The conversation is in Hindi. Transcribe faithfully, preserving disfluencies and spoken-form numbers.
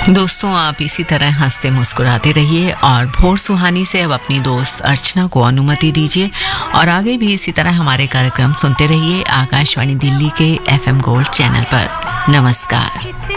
दोस्तों, आप इसी तरह हंसते मुस्कुराते रहिए और भोर सुहानी से अब अपनी दोस्त अर्चना को अनुमति दीजिए और आगे भी इसी तरह हमारे कार्यक्रम सुनते रहिए आकाशवाणी दिल्ली के एफ एम गोल्ड चैनल पर। नमस्कार।